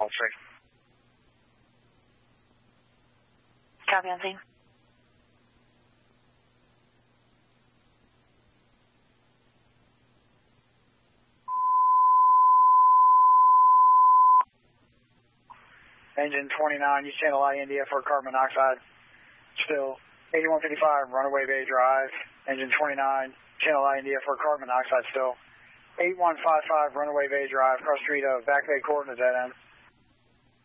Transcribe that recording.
All three. Copy on scene. Engine 29, use channel I India for carbon monoxide. Still, 8155 Runaway Bay Drive. Engine 29, channel I India for carbon monoxide still. 8155 Runaway Bay Drive, cross street of Back Bay Court and dead end.